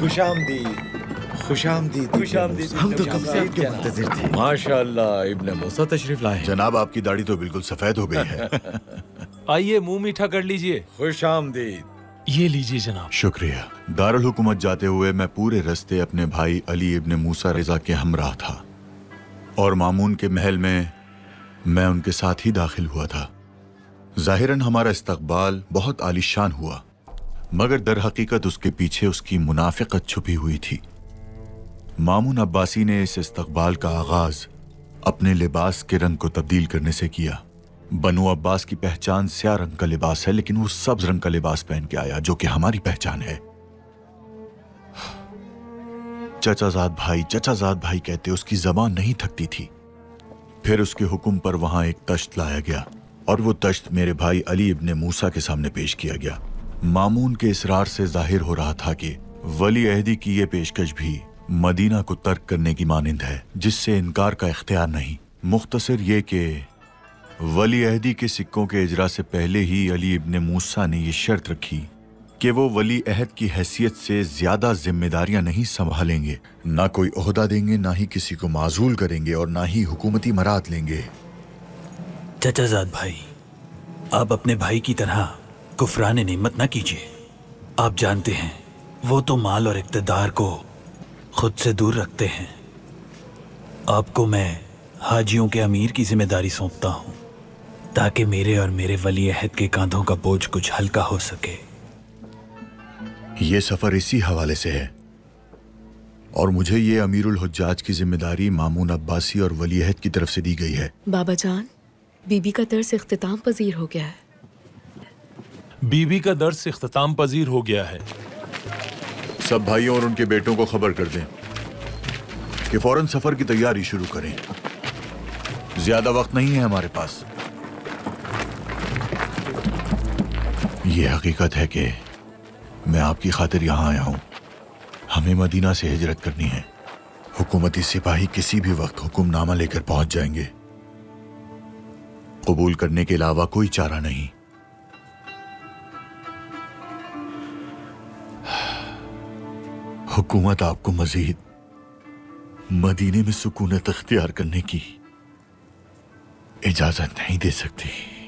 खुशामदीद, खुशामदीद। हम तो कब से आपके मुंतजिर थे। माशाअल्लाह, इब्ने मूसा तशरीफ लाए। जनाब, आपकी दाढ़ी तो बिल्कुल सफेद हो गई है। आइए मुंह मीठा कर लीजिए। खुशामदीद। ये लीजिए जनाब। शुक्रिया। दारुल हुकूमत जाते हुए मैं पूरे रास्ते अपने भाई अली इब्ने मूसा रजा के हमराह था और मामून के महल में मैं उनके साथ ही दाखिल हुआ था। जाहिरन हमारा इस्तकबाल बहुत आलीशान हुआ, मगर दर हकीकत उसके पीछे उसकी मुनाफिकत छुपी हुई थी। मामून अब्बासी ने इस इस्तकबाल का आगाज अपने लिबास के रंग को तब्दील करने से किया। बनु अब्बास की पहचान स्याह रंग का लिबास है, लेकिन वो सब्ज रंग का लिबास पहन के आया, जो कि हमारी पहचान है। चचाजाद भाई कहते उसकी जबान नहीं थकती थी। फिर उसके हुक्म पर वहां एक तश्त लाया गया और वो तश्त मेरे भाई अली इब्ने मूसा के सामने पेश किया गया। मामून के इसरार से जाहिर हो रहा था कि वली अहदी की ये पेशकश भी मदीना को तर्क करने की मानिंद है, जिससे इनकार का इख्तियार नहीं। मुख्तसर ये कि वली अहदी के सिक्कों के इजरा से पहले ही अली इब्ने मूसा ने ये शर्त रखी कि वो वली अहद की हैसियत से ज्यादा जिम्मेदारियां नहीं संभालेंगे, ना कोई ओहदा देंगे, ना ही किसी को माजूल करेंगे और ना ही हुकूमती मराद लेंगे। चचाजाद भाई, आप अपने भाई की तरह कुफरान नेमत ना कीजिए। आप जानते हैं वो तो माल और इक़्तिदार को खुद से दूर रखते हैं। आपको मैं हाजियों के अमीर की जिम्मेदारी सौंपता हूँ, ताकि मेरे और मेरे वली अहद के कांधों का बोझ कुछ हल्का हो सके। ये सफर इसी हवाले से है और मुझे ये अमीरुल हुज्जाज की जिम्मेदारी मामून अब्बासी और वली अहद की तरफ से दी गई है। बाबा जान, बीबी का दर्स इख्तिताम पजीर हो गया है। बीबी का दर्स इख्तिताम पजीर हो गया है। सब भाइयों और उनके बेटों को खबर कर दें कि फौरन सफर की तैयारी शुरू करें। ज्यादा वक्त नहीं है हमारे पास। ये हकीकत है कि मैं आपकी खातिर यहां आया हूं। हमें मदीना से हिजरत करनी है। हुकूमती सिपाही किसी भी वक्त हुक्मनामा लेकर पहुंच जाएंगे। कबूल करने के अलावा कोई चारा नहीं। हुकूमत आपको मजीद मदीने में सुकूनत इख्तियार करने की इजाजत नहीं दे सकती।